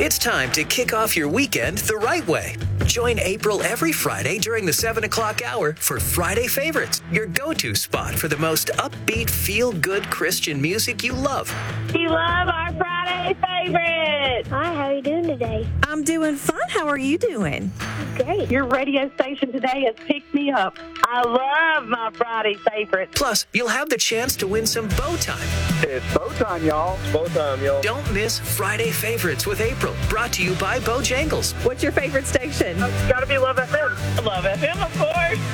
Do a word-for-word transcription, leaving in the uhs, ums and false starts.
It's time to kick off your weekend the right way. Join April every Friday during the seven o'clock hour for Friday Favorites, your go-to spot for the most upbeat, feel-good Christian music you love. We love our Friday Favorites. Hi, how are you doing today? I'm doing fine. How are you doing? Great. Your radio station today has picked me up. I love my Friday Favorites. Plus, you'll have the chance to win some bow time. It's bow time, y'all. Bow time, y'all. Don't miss Friday Favorites with April, brought to you by Bojangles. What's your favorite station? It's got to be Love F M. Love F M, of course.